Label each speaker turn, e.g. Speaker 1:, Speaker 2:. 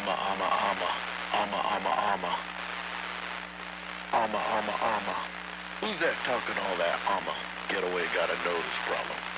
Speaker 1: Who's that talking all that armor? Getaway got a nose problem.